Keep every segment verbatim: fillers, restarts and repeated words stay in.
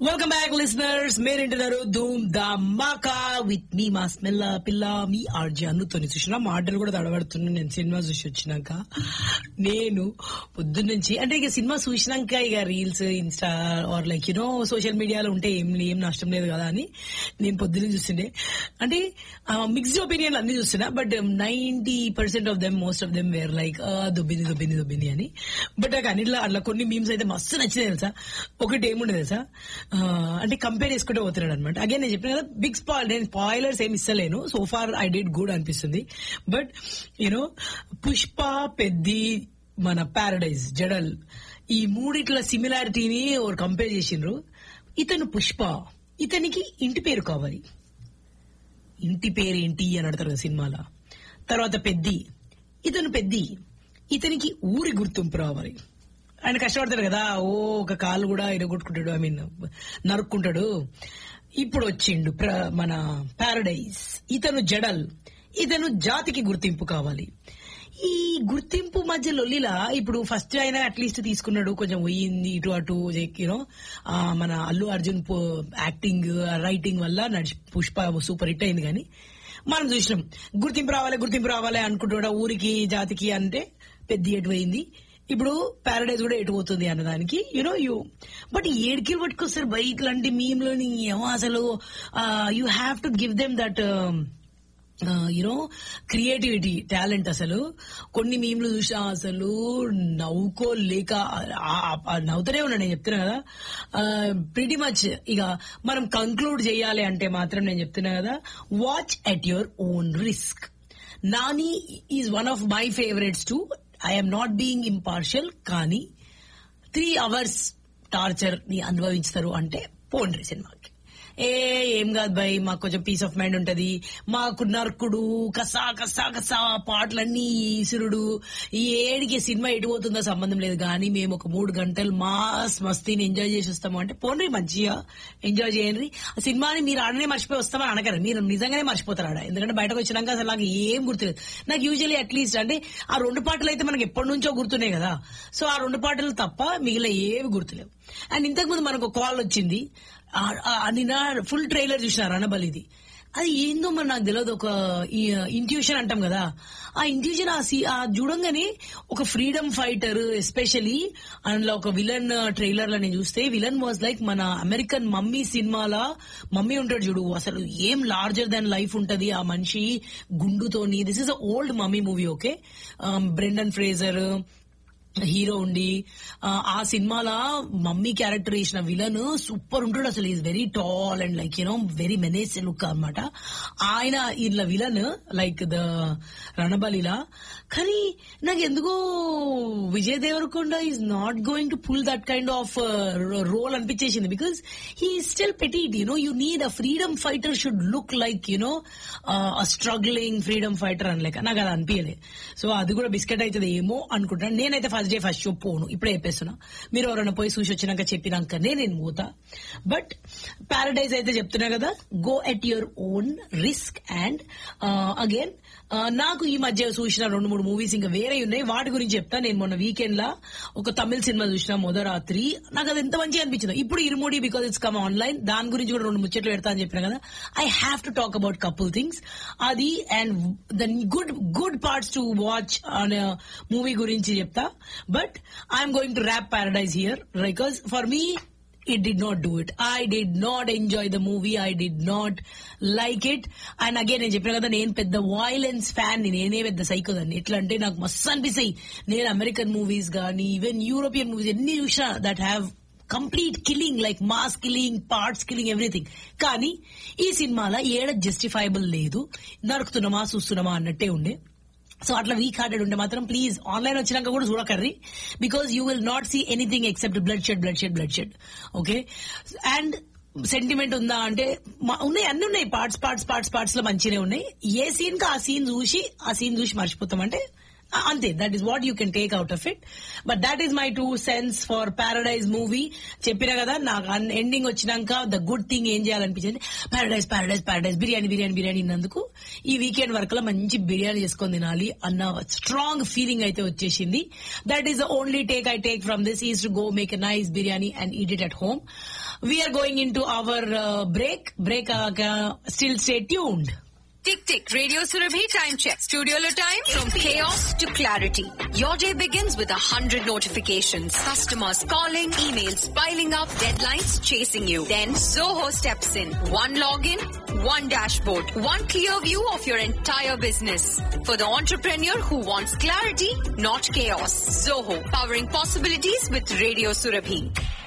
Welcome back listeners, మీరేంటున్నారు Dhoom Dhamaka with me మా స్మెల్ల పిల్ల మీ RJ అనుతోని చూసిన మాటలు కూడా తడబడుతున్నాను. నేను సినిమా చూసి వచ్చినాక నేను పొద్దున్న నుంచి అంటే ఇక సినిమా చూసినాక ఇక reels Insta are like you know social మీడియాలో ఉంటే ఏం ఏం నష్టం లేదు కదా అని నేను పొద్దున్న చూస్తుండే. అంటే మిక్స్డ్ ఒపీనియన్ అన్ని చూస్తున్నా, but ninety percent of them most of them wear like దుబ్బిని దుబ్బిని దుబ్బిని అని. బట్ నాకు అన్నిట్లో అట్లా కొన్ని మీమ్స్ అయితే మస్తు నచ్చినాయి తెలుసా. ఒకటి ఏముండే తెలుసా, అంటే కంపేర్ చేసుకుంటూ పోతున్నాడు అనమాట. అగైన్ నేను చెప్పిన కదా బిగ్ స్పాయిల్, నేను స్పాయిలర్స్ ఏమి ఇస్తలేను. So far I did good అనిపిస్తుంది. బట్ యూనో పుష్ప, పెద్ది, మన ప్యారడైజ్, జడల్, ఈ మూడిట్ల సిమిలారిటీని ఓర్ కంపేర్ చేసిండ్రు. ఇతను పుష్ప, ఇతనికి ఇంటి పేరు కావాలి. ఇంటి పేరు ఏంటి అని అడతారు కదా సినిమాలో. తర్వాత పెద్ది, ఇతను పెద్ది, ఇతనికి ఊరి గుర్తింపు రావాలి. ఆయన కష్టపడతాడు కదా, ఓ ఒక కాలు కూడా ఇరగొట్టుకుంటాడు, ఐ మీన్ నరుక్కుంటాడు. ఇప్పుడు వచ్చిండు మన ప్యారడైజ్, ఇతను జడల్, ఇతను జాతికి గుర్తింపు కావాలి. ఈ గుర్తింపు మధ్య లొల్లిలా ఇప్పుడు ఫస్ట్ ఆయన అట్లీస్ట్ తీసుకున్నాడు, కొంచెం పోయింది ఇటు అటు యూనో మన అల్లు అర్జున్ యాక్టింగ్ రైటింగ్ వల్ల నడిచి పుష్ప సూపర్ హిట్ అయింది. కానీ మనం చూసినాం గుర్తింపు రావాలి గుర్తింపు రావాలి అనుకుంటున్నా ఊరికి జాతికి అంటే పెద్ద ఎటు పోయింది. ఇప్పుడు ప్యారడైజ్ కూడా ఎటు పోతుంది అన్నదానికి యూనో యూ బట్ ఏడికి పట్టుకొస్తారు బైక్ లాంటి మీమ్లోని ఏమో అసలు you have to give them that you know creativity talent. అసలు కొన్ని మీమ్లు చూసా అసలు నవ్వుకోలేక నవ్వుతూనే ఉన్నా. నేను చెప్తున్నా కదా ప్రిటీ మచ్. ఇక మనం కంక్లూడ్ చేయాలి అంటే మాత్రం నేను చెప్తున్నా కదా, watch at your own risk. Nani is one of my favourites to. I'm not being impartial, కానీ త్రీ అవర్స్ టార్చర్ ని అనుభవించుతారు అంటే పోండ్రి సినిమాకి. ఏ ఏం కాదు భయ్, మాకు కొంచెం పీస్ ఆఫ్ మైండ్ ఉంటది, మాకు నర్కుడు కసా కసా కసా పాటలన్నీ ఈసురుడు, ఈ ఏడికి సినిమా ఎటు పోతుందో సంబంధం లేదు, కానీ మేము ఒక మూడు గంటలు మాస్ మస్తీని ఎంజాయ్ చేసి వస్తాము అంటే పోండ్రి, మంచిగా ఎంజాయ్ చేయండి. ఆ సినిమాని మీరు ఆడనే మర్చిపోయి వస్తామని అనకరు, మీరు నిజంగానే మర్చిపోతారు ఆడ. ఎందుకంటే బయటకు వచ్చినాక అసలు నాకు ఏం గుర్తులేదు. నాకు యూజువల్లీ అట్లీస్ట్ అంటే ఆ రెండు పాటలు అయితే మనకి ఎప్పటి నుంచో గుర్తున్నాయి కదా, సో ఆ రెండు పాటలు తప్ప మిగిలిన ఏవి గుర్తులేవు. అండ్ ఇంతకుముందు మనకు కాల్ వచ్చింది, నిన్న ఫుల్ ట్రైలర్ చూసిన రణబలిది. అది ఏందో మరి నాకు తెలియదు, ఒక ఇంట్యూషన్ అంటాం కదా, ఆ ఇంట్యూషన్ ఆ చూడంగానే ఒక ఫ్రీడమ్ ఫైటర్ ఎస్పెషలీ అందులో ఒక విలన్ ట్రైలర్ లో నేను చూస్తే విలన్ వాజ్ లైక్ మన అమెరికన్ మమ్మీ సినిమాలా మమ్మీ ఉంటాడు చూడు, అసలు ఏం లార్జర్ దాన్ లైఫ్ ఉంటది ఆ మనిషి గుండుతోని. This is a old mummy movie. Okay, Brendan Fraser hero ఉండి ఆ సినిమాలో మమ్మీ క్యారెక్టర్ వేసిన విలన్ సూపర్ ఉంటాడు అసలు. Is very tall and like you know very menace look అనమాట ఆయన ఇలా విలన్ లైక్ ద రణబలిలా. కానీ నాకు ఎందుకో Vijay Devarakonda is not going to pull that kind of role అనిపించేసింది. Because he still పెటీట్, you know you need a freedom fighter should look like you know a struggling freedom fighter అని లెక్క నాకు అది అనిపించలేదు. సో అది కూడా బిస్కెట్ అవుతుంది ఏమో అనుకుంటాను. నేనైతే ఫస్ట్ డే ఫస్ట్ షో పోను, ఇప్పుడే చెప్పేస్తున్నా. మీరు ఎవరైనా పోయి చూసి వచ్చినాక చెప్పినాకనే నేను పోతా. బట్ ప్యారడైజ్ అయితే చెప్తున్నా కదా, go at your own risk. And again నాకు ఈ మధ్య చూసిన రెండు మూడు మూవీస్ ఇంకా వేరే ఉన్నాయి, వాటి గురించి చెప్తా. నేను మొన్న వీకెండ్ లా ఒక తమిళ సినిమా చూసిన మొదరాత్రి, నాకు అది ఎంత మంచిగా అనిపించింది. ఇప్పుడు ఇరుముడి బికాస్ ఇట్స్ కమ్ ఆన్లైన్, దాని గురించి కూడా రెండు ముచ్చట్లు పెడతా అని చెప్పినా కదా. I have to talk about couple things అది and the good good parts to watch అనే మూవీ గురించి చెప్తా. But I'm going to wrap Paradise here because for me it did not do it. I did not enjoy the movie. I did not like it. And again నేను చెప్పిన కదా, నేను పెద్ద violence fan, నేనే పెద్ద psycho దాన్ని. ఎట్లా అంటే నాకు మస్తు అనిపిస్తాయి. నేను అమెరికన్ మూవీస్ గానీ ఈవెన్ యూరోపియన్ మూవీస్ ఎన్ని చూసినా that have complete killing, like mass killing, parts killing, everything. కానీ ఈ సినిమాలో ఏడ జస్టిఫైబుల్ లేదు, నరుకుతున్నామా చూస్తున్నామా అన్నట్టే ఉండే. సో అట్లా వీక్ హార్టెడ్ ఉంటే మాత్రం ప్లీజ్ ఆన్లైన్ వచ్చినాక కూడా చూడకర్రీ, because you will not see anything except blood shed blood shed blood shed okay. And sentiment ఉందా అంటే ఉన్నాయి, అన్ని ఉన్నాయి, పార్ట్స్ పార్ట్స్ పార్ట్స్ పార్ట్స్ లో మంచిగానే ఉన్నాయి. ఏ సీన్ కి ఆ సీన్ చూసి ఆ సీన్ చూసి మర్చిపోతామంటే అంతే, that is what you can take out of it. But that is my two sense for paradise movie. చెప్పినా కదా, నాకు ఎండింగ్ వచ్చినాక ద గుడ్ థింగ్ ఏం చేయాలనిపించింది, paradise paradise paradise biryani biryani biryani ఇన్నందుకు ఈ వీకెండ్ వర్క్ లో మంచి బిర్యానీ చేసుకొని తినాలి అన్న స్ట్రాంగ్ ఫీలింగ్ అయితే వచ్చేసింది. That is the only take I take from this is to go make a nice biryani and eat it at home. We are going into our uh, break. Break, uh, still stay tuned. Tick tick, Radio Surabhi time check. Studio lo time from chaos to clarity. Your day begins with a hundred notifications. Customers calling, emails piling up, deadlines chasing you. Then Zoho steps in. One login, one dashboard, one clear view of your entire business. For the entrepreneur who wants clarity, not chaos. Zoho, powering possibilities with Radio Surabhi.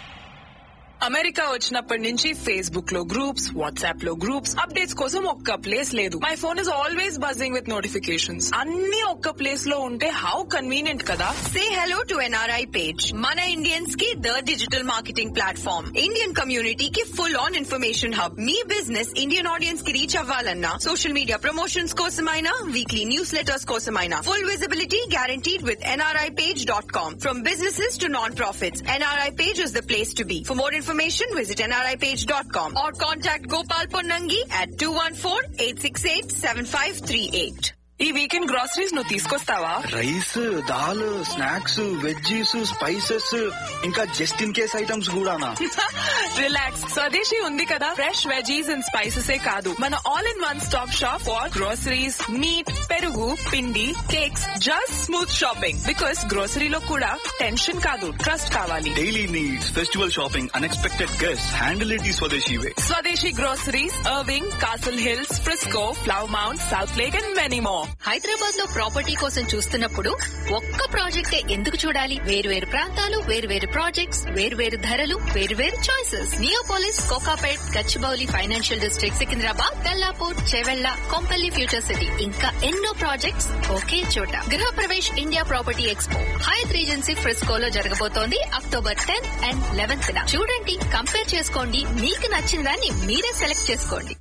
America వచ్చినప్పటి నుంచి Facebook లో groups, WhatsApp లో groups, updates కోసం ఒక్క place లేదు. My phone is always buzzing with notifications. అన్ని ఒక్క place లో ఉంటే హౌ కన్వీనియంట్ కదా. Say hello to N R I page. Mana Indians की the digital marketing platform. Indian community की full on information hub. Me business Indian audience की reach అవ్వాలన్నా, social media promotions కోసమైనా, weekly newsletters కోసమైనా, full visibility guaranteed with N R I page dot com. From businesses to non-profits, N R I page is the place to be. For more information, visit N R I page dot com or contact Gopal Ponnangi at two one four, eight six eight, seven five three eight. ఈ weekend groceries నువ్వు తీసుకొస్తావా? Rice, dal, snacks, veggies, spices, ఇంకా just in case items కూడానా? Relax, స్వదేశీ ఉంది కదా. Fresh veggies and spices ఏ కాదు, మన all in one stop shop for groceries, meet, పెరుగు, పిండి, cakes, just smooth shopping. Because గ్రోసరీలో కూడా టెన్షన్ కాదు, ట్రస్ట్ కావాలి. Daily needs, festival shopping, unexpected guest, handle it ఈ స్వదేశీ వే. స్వదేశీ groceries, Irving, castle hills, Frisco, flow mount, south lake and many more. Hyderabad లో property కోసం చూస్తున్నప్పుడు ఒక్క ప్రాజెక్టే ఎందుకు చూడాలి? వేరు వేరు ప్రాంతాలు, వేరు వేరు ప్రాజెక్ట్స్, వేరు వేరు ధరలు, వేరు వేరు choices. Neopolis, Kokapet, Gachibowli financial district, Secunderabad, Tellapur, Chevella, Kompally future city, ఇంకా ఎన్నో ప్రాజెక్ట్స్ ఒకే చోట. గృహ Pravesh India property expo Hayath regency ఫ్రిస్కోలో జరగబోతోంది అక్టోబర్ టెన్త్ అండ్ లెవెన్త్ న. చూడండి, కంపేర్ చేసుకోండి, మీకు నచ్చిన దాన్ని మీరే సెలెక్ట్ చేసుకోండి.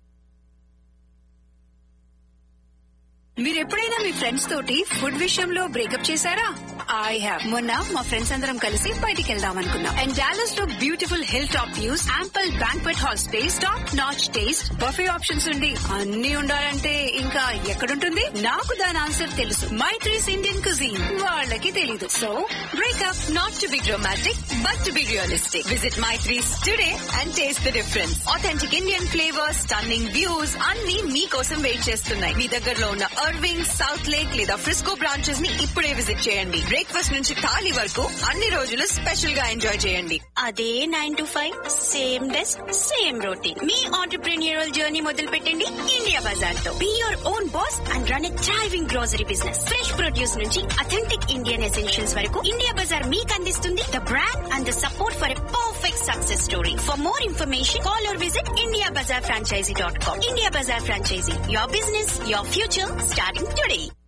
మీరు ఎప్పుడైనా మీ ఫ్రెండ్స్ తోటి ఫుడ్ విషయంలో బ్రేకప్ చేశారా? I have. మొన్న మా ఫ్రెండ్స్ అందరం కలిసి బయటికి వెళ్దాం అనుకున్నాం. అండ్ డాలస్ లో beautiful hill top views, ample banquet hall space, top notch taste, buffet options ఉండి అన్ని ఉండాలంటే ఇంకా ఎక్కడుంటుంది? నాకు దాని ఆన్సర్ తెలుసు. Maitri's Indian cuisine. వాళ్ళకి తెలీదు. So breakup not to be dramatic but to be realistic. Visit Maitri's today and taste the difference. Authentic Indian flavours, stunning views అన్ని మీకోసం వెయిట్ చేస్తున్నాయి. మీ దగ్గరలో ఉన్న అర్వింగ్, సౌత్ లేక్ లేదా ఫ్రిస్కో బ్రాంచెస్ ని ఇప్పుడే విజిట్ చేయండి. బ్రేక్ఫాస్ట్ నుంచి థాలీ వరకు అన్ని రోజులు స్పెషల్ గా ఎంజాయ్ చేయండి. అదే nine to five same desk same routine. Me entrepreneurial journey మొదలు పెట్టండి ఇండియా బజార్ తో. Be your own boss and run a thriving grocery business. Fresh produce నుంచి అథెంటిక్ ఇండియన్ ఎసెన్షియల్స్ వరకు ఇండియా బజార్ మీకు అందిస్తుంది the brand and the support for a perfect success story. For more information call or visit India Bazaar franchise dot com. India Bazaar franchise, your business, your future, starting today.